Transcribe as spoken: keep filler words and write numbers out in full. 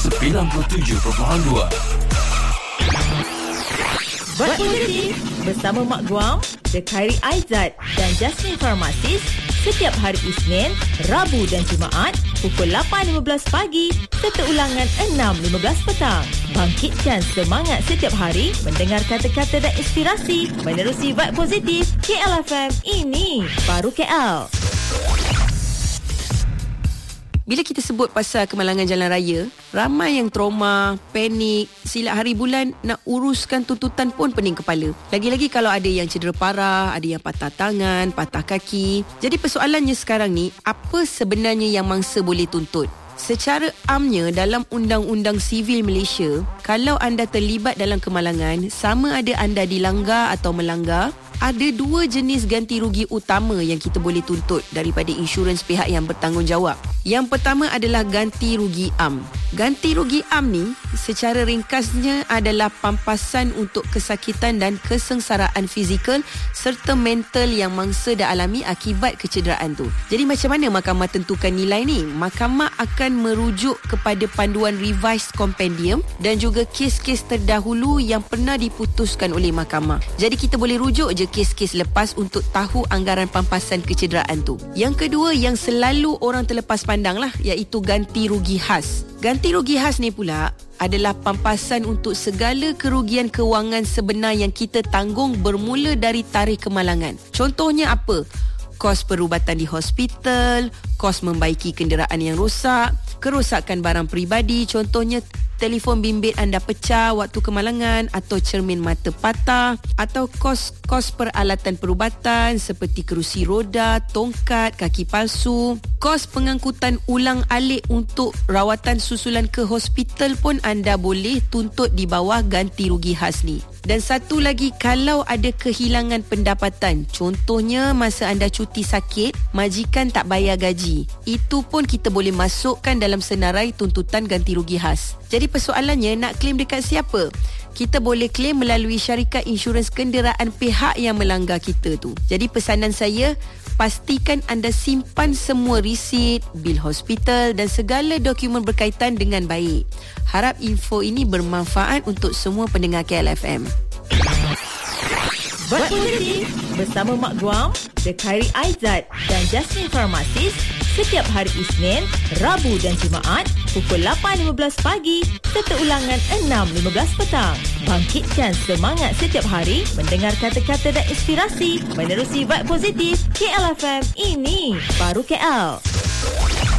sembilan puluh tujuh perpuluhan dua. Buat Positif bersama Mak Guam, The Khairi Aizat dan Jasmine Pharmacist setiap hari Isnin, Rabu dan Jumaat pukul lapan lima belas pagi serta ulangan enam lima belas petang. Bangkitkan semangat setiap hari mendengar kata-kata dan inspirasi menerusi Vibe Positif K L F M. Ini baru K L. Bila kita sebut pasal kemalangan jalan raya, ramai yang trauma, panik, silap hari bulan, nak uruskan tuntutan pun pening kepala. Lagi-lagi kalau ada yang cedera parah, ada yang patah tangan, patah kaki. Jadi persoalannya sekarang ni, apa sebenarnya yang mangsa boleh tuntut? Secara amnya dalam Undang-Undang Sivil Malaysia, kalau anda terlibat dalam kemalangan, sama ada anda dilanggar atau melanggar, ada dua jenis ganti rugi utama yang kita boleh tuntut daripada insurans pihak yang bertanggungjawab. Yang pertama adalah ganti rugi am. Ganti rugi am ni secara ringkasnya adalah pampasan untuk kesakitan dan kesengsaraan fizikal serta mental yang mangsa dah alami akibat kecederaan tu. Jadi macam mana mahkamah tentukan nilai ni? Mahkamah akan merujuk kepada panduan revised compendium dan juga kes-kes terdahulu yang pernah diputuskan oleh mahkamah. Jadi kita boleh rujuk je kes-kes lepas untuk tahu anggaran pampasan kecederaan tu. Yang kedua yang selalu orang terlepas pandang lah, iaitu ganti rugi khas. Ganti rugi khas ni pula adalah pampasan untuk segala kerugian kewangan sebenar yang kita tanggung bermula dari tarikh kemalangan. Contohnya apa? Kos perubatan di hospital, kos membaiki kenderaan yang rosak, kerosakan barang peribadi, contohnya telefon bimbit anda pecah waktu kemalangan atau cermin mata patah, atau kos-kos peralatan perubatan seperti kerusi roda, tongkat, kaki palsu, kos pengangkutan ulang alik untuk rawatan susulan ke hospital pun anda boleh tuntut di bawah ganti rugi khas ni. Dan satu lagi, kalau ada kehilangan pendapatan, contohnya masa anda cuti sakit, majikan tak bayar gaji, itu pun kita boleh masukkan dalam senarai tuntutan ganti rugi khas. Jadi persoalannya, nak claim dekat siapa? Kita boleh claim melalui syarikat insurans kenderaan pihak yang melanggar kita tu. Jadi pesanan saya, pastikan anda simpan semua resit, bil hospital dan segala dokumen berkaitan dengan baik. Harap info ini bermanfaat untuk semua pendengar K L F M. Buat Positif bersama Mak Guam, The Khairi Aizat dan Jasmine Pharmacist setiap hari Isnin, Rabu dan Jumaat pukul lapan lima belas pagi serta ulangan enam lima belas petang. Bangkitkan semangat setiap hari mendengar kata-kata dan inspirasi menerusi Vibe Positif K L F M. Ini baru K L.